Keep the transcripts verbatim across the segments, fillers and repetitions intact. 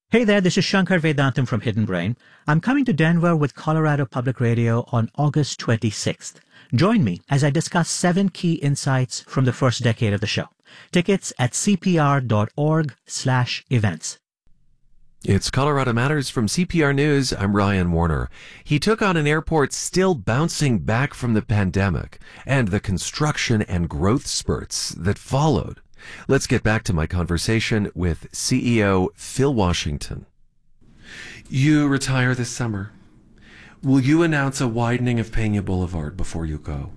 Hey there, this is Shankar Vedantam from Hidden Brain. I'm coming to Denver with Colorado Public Radio on August twenty-sixth. Join me as I discuss seven key insights from the first decade of the show. Tickets at cpr.org slash events. It's Colorado Matters from C P R News. I'm Ryan Warner. He took on an airport still bouncing back from the pandemic and the construction and growth spurts that followed. Let's get back to my conversation with C E O Phil Washington. You retire this summer. Will you announce a widening of Pena Boulevard before you go?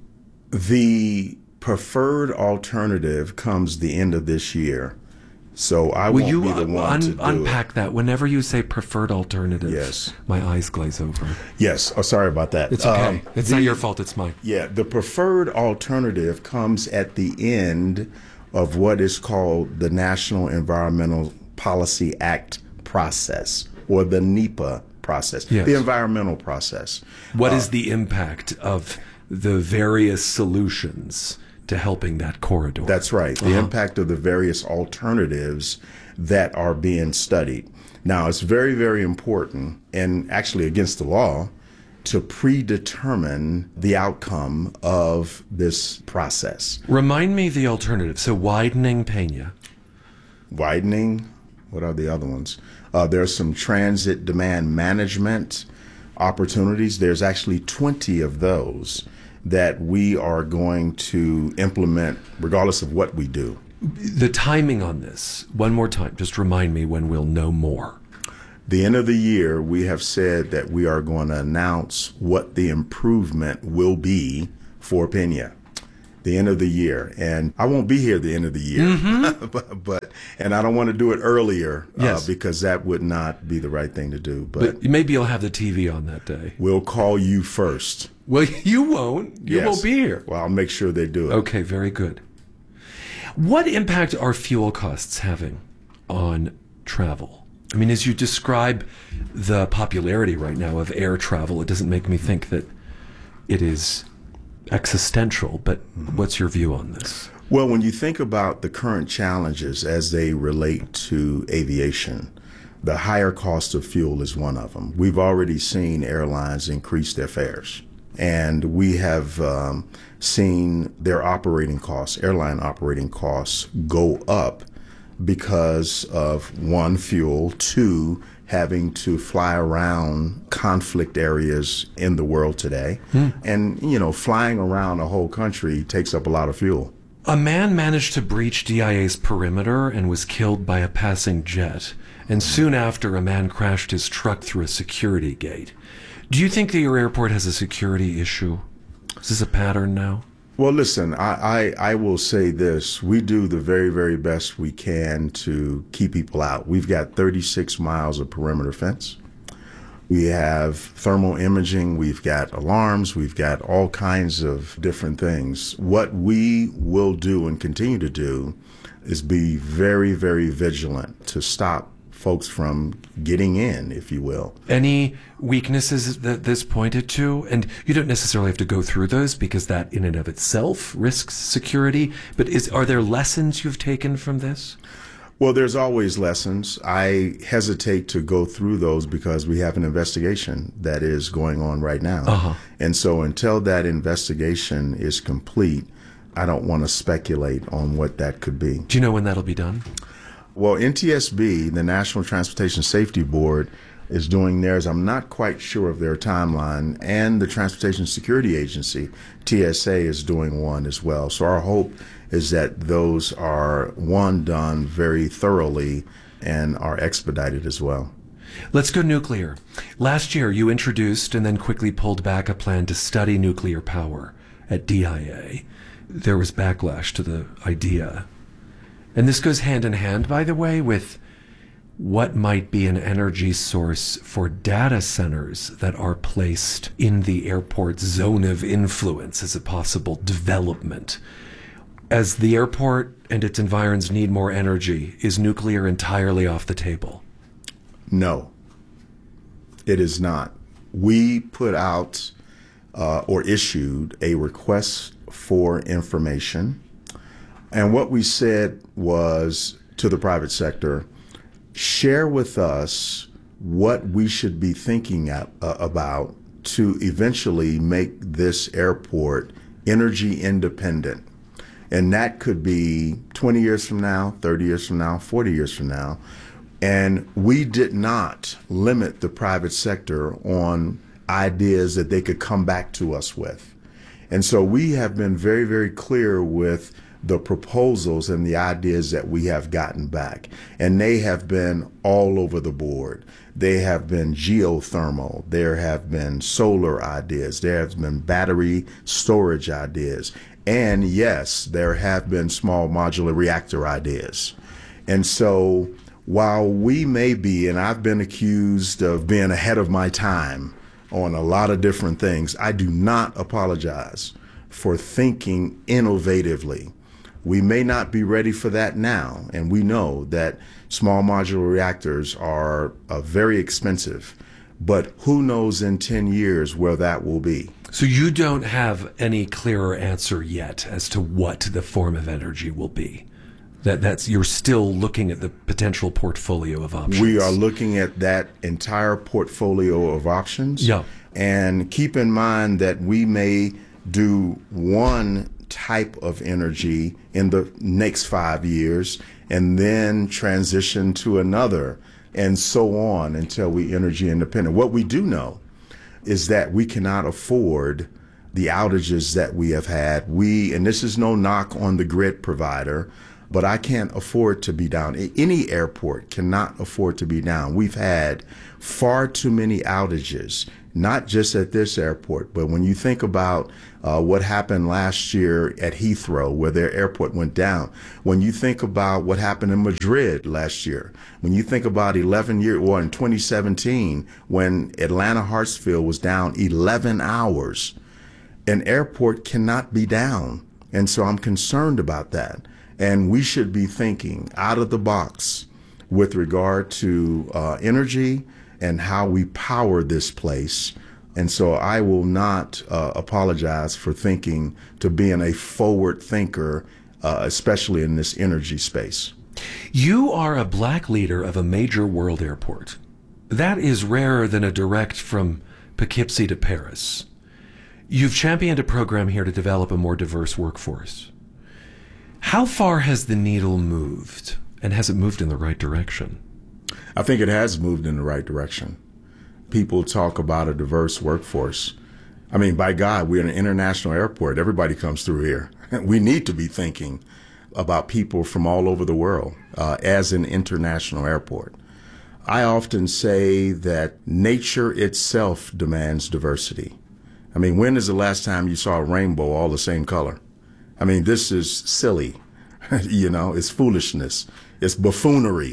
The preferred alternative comes the end of this year. So I Will won't you be the one un- to do unpack it. that? Whenever you say preferred alternative, Yes. my eyes glaze over. Yes. Oh, sorry about that. It's okay. Um, it's the- not your fault. It's mine. Yeah. The preferred alternative comes at the end of what is called the National Environmental Policy Act process, or the NEPA process, Yes. the environmental process. What Uh, is the impact of the various solutions to helping that corridor? That's right. The Uh-huh. impact of the various alternatives that are being studied. Now, it's very, very important, and actually against the law, to predetermine the outcome of this process. Remind me the alternative. So widening Pena. Widening, what are the other ones? Uh, there's some transit demand management opportunities. There's actually twenty of those that we are going to implement regardless of what we do. The timing on this, one more time, just remind me when we'll know more. The end of the year, we have said that we are going to announce what the improvement will be for Pena. The end of the year. And I won't be here at the end of the year, Mm-hmm. but, but and I don't want to do it earlier Yes. uh, because that would not be the right thing to do. But, But maybe you'll have the T V on that day. we'll call you first. Well, you won't. You Yes. won't be here. Well, I'll make sure they do it. Okay, very good. What impact are fuel costs having on travel? I mean, as you describe the popularity right now of air travel, it doesn't make me think that it is existential, but what's your view on this? Well, when you think about the current challenges as they relate to aviation, the higher cost of fuel is one of them. We've already seen airlines increase their fares, and we have um, seen their operating costs, airline operating costs, go up because of, one, fuel, two, having to fly around conflict areas in the world today. And, you know, flying around a whole country takes up a lot of fuel. A man managed to breach D I A's perimeter and was killed by a passing jet. And soon after, a man crashed his truck through a security gate. Do you think that your airport has a security issue? Is this a pattern now? Well, listen, I, I, I will say this. We do the very, very best we can to keep people out. We've got thirty-six miles of perimeter fence. We have thermal imaging. We've got alarms. We've got all kinds of different things. What we will do and continue to do is be very, very vigilant to stop folks from getting in, if you will. Any weaknesses that this pointed to? And you don't necessarily have to go through those because that in and of itself risks security. But is are there lessons you've taken from this? Well, there's always lessons. I hesitate to go through those because we have an investigation that is going on right now. Uh-huh. And so until that investigation is complete, I don't want to speculate on what that could be. Do you know when that'll be done? Well, N T S B, the National Transportation Safety Board, is doing theirs. I'm not quite sure of their timeline. And the Transportation Security Agency, T S A, is doing one as well. So our hope is that those are, one, done very thoroughly and are expedited as well. Let's go nuclear. Last year, you introduced and then quickly pulled back a plan to study nuclear power at D I A. There was backlash to the idea. And this goes hand in hand, by the way, with what might be an energy source for data centers that are placed in the airport's zone of influence as a possible development. As the airport and its environs need more energy, is nuclear entirely off the table? No, it is not. We put out uh, or issued a request for information. And what we said was to the private sector, share with us what we should be thinking at, uh, about to eventually make this airport energy independent. And that could be twenty years from now, thirty years from now, forty years from now. And we did not limit the private sector on ideas that they could come back to us with. And so we have been very, very clear with the proposals and the ideas that we have gotten back. And they have been all over the board. They have been geothermal. There have been solar ideas. There have been battery storage ideas. And yes, there have been small modular reactor ideas. And so while we may be, and I've been accused of being ahead of my time on a lot of different things, I do not apologize for thinking innovatively. We may not be ready for that now, and we know that small modular reactors are uh, very expensive, but who knows in ten years where that will be. So you don't have any clearer answer yet as to what the form of energy will be? That that's you're still looking at the potential portfolio of options. We are looking at that entire portfolio of options. Yeah. And keep in mind that we may do one type of energy in the next five years and then transition to another and so on until we energy independent. What we do know is that we cannot afford the outages that we have had. We, and this is no knock on the grid provider, but I can't afford to be down. Any airport cannot afford to be down. We've had far too many outages, not just at this airport, but when you think about uh, what happened last year at Heathrow, where their airport went down, when you think about what happened in Madrid last year, when you think about eleven years, or in twenty seventeen, when Atlanta Hartsfield was down eleven hours, an airport cannot be down. And so I'm concerned about that. And we should be thinking out of the box with regard to uh, energy and how we power this place. And so I will not uh, apologize for thinking to being a forward thinker, uh, especially in this energy space. You are a black leader of a major world airport. That is rarer than a direct from Poughkeepsie to Paris. You've championed a program here to develop a more diverse workforce. How far has the needle moved, and has it moved in the right direction? I think it has moved in the right direction. People talk about a diverse workforce. I mean, by God, we're an international airport. Everybody comes through here. We need to be thinking about people from all over the world uh, as an international airport. I often say that nature itself demands diversity. I mean, when is the last time you saw a rainbow all the same color? I mean, this is silly, you know, it's foolishness, it's buffoonery.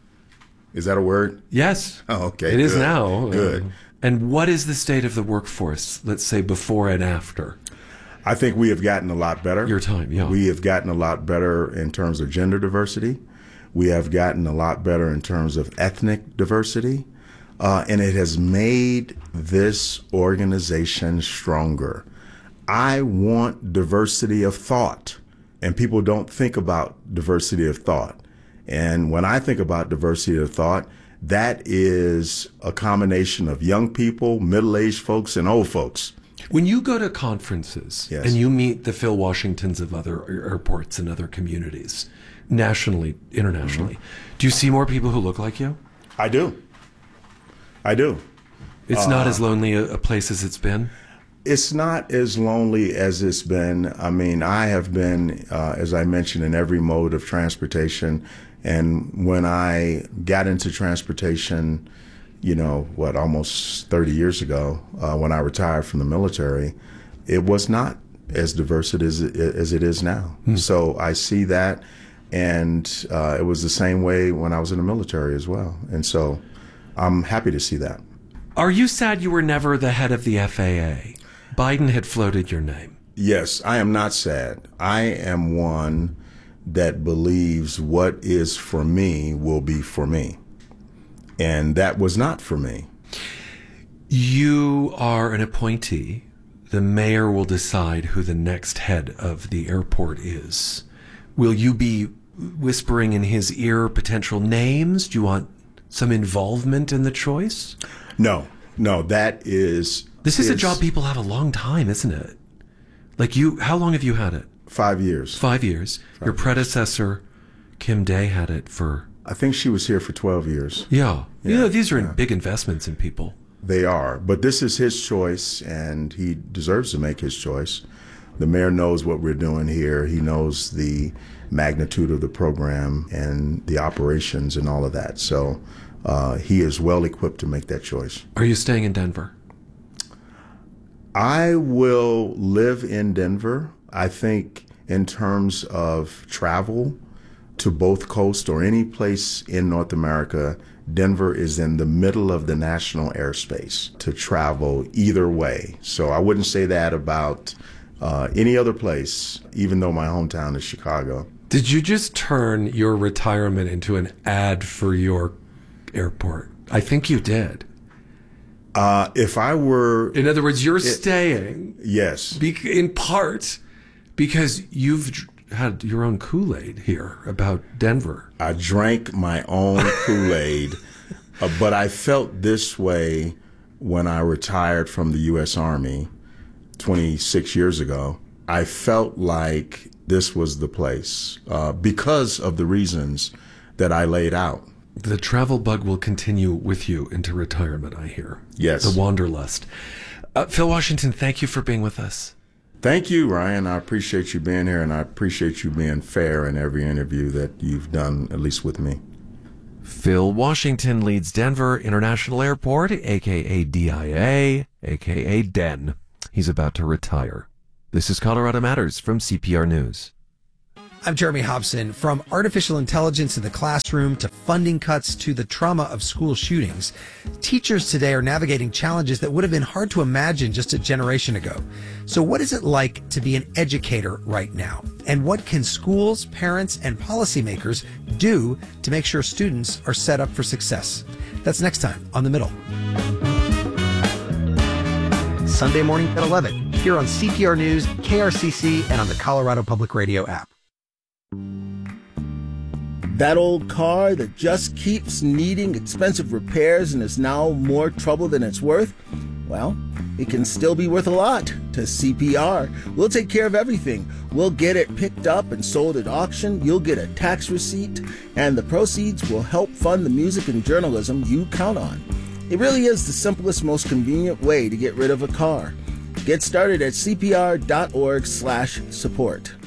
Is that a word? Yes. Oh, okay. It good. is now. Good. Uh, and what is the state of the workforce, let's say before and after? I think we have gotten a lot better. Your time, yeah. We have gotten a lot better in terms of gender diversity. We have gotten a lot better in terms of ethnic diversity. Uh, and it has made this organization stronger. I want diversity of thought, and people don't think about diversity of thought. And when I think about diversity of thought, that is a combination of young people, middle-aged folks, and old folks. When you go to conferences Yes. and you meet the Phil Washingtons of other airports and other communities, nationally, internationally, mm-hmm. do you see more people who look like you? I do. I do. It's uh, not as lonely a, a place as it's been? It's not as lonely as it's been. I mean, I have been, uh, as I mentioned, in every mode of transportation. And when I got into transportation, you know, what, almost thirty years ago, uh, when I retired from the military, it was not as diverse as it, as it is now. Hmm. So I see that. And uh, it was the same way when I was in the military as well. And so I'm happy to see that. Are you sad you were never the head of the F A A? Biden had floated your name. Yes, I am not sad. I am one that believes what is for me will be for me. And that was not for me. You are an appointee. The mayor will decide who the next head of the airport is. Will you be whispering in his ear potential names? Do you want some involvement in the choice? No, no, that is... This is his, a job people have a long time, isn't it? Like you, how long have you had it? Five years. Five years. Five Your years. predecessor, Kim Day, had it for... I think she was here for twelve years. Yeah. Yeah, You know, these are yeah. big investments in people. They are, but this is his choice, and he deserves to make his choice. The mayor knows what we're doing here. He knows the magnitude of the program and the operations and all of that. So uh, he is well equipped to make that choice. Are you staying in Denver? I will live in Denver. I think in terms of travel to both coasts or any place in North America, Denver is in the middle of the national airspace to travel either way. So I wouldn't say that about uh, any other place, even though my hometown is Chicago. Did you just turn your retirement into an ad for your airport? I think you did. Uh, if I were... In other words, you're it, staying... Yes. Be, in part because you've had your own Kool-Aid here about Denver. I drank my own Kool-Aid, uh, but I felt this way when I retired from the U S Army twenty-six years ago. I felt like this was the place uh, because of the reasons that I laid out. The travel bug will continue with you into retirement, I hear. Yes. The wanderlust. Uh, Phil Washington, thank you for being with us. Thank you, Ryan. I appreciate you being here, and I appreciate you being fair in every interview that you've done, at least with me. Phil Washington leads Denver International Airport, a k a. D I A, a k a. D E N. He's about to retire. This is Colorado Matters from C P R News. I'm Jeremy Hobson. From artificial intelligence in the classroom to funding cuts to the trauma of school shootings, teachers today are navigating challenges that would have been hard to imagine just a generation ago. So what is it like to be an educator right now? And what can schools, parents, and policymakers do to make sure students are set up for success? That's next time on The Middle. Sunday morning at eleven, here on C P R News, K R C C, and on the Colorado Public Radio app. That old car that just keeps needing expensive repairs and is now more trouble than it's worth? Well, it can still be worth a lot to C P R. We'll take care of everything. We'll get it picked up and sold at auction. You'll get a tax receipt, and the proceeds will help fund the music and journalism you count on. It really is the simplest, most convenient way to get rid of a car. Get started at C P R dot org slash support.